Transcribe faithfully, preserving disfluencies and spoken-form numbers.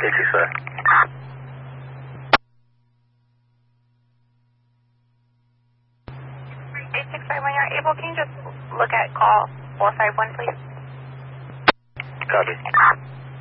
Thank you, sir. eight six five, when you're able, can you just look at call four five one, please? Copy.